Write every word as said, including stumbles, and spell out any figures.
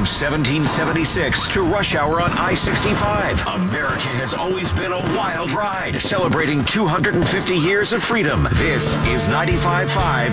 From seventeen seventy-six to rush hour on I sixty-five, America has always been a wild ride, celebrating two hundred fifty years of freedom. This is ninety-five point five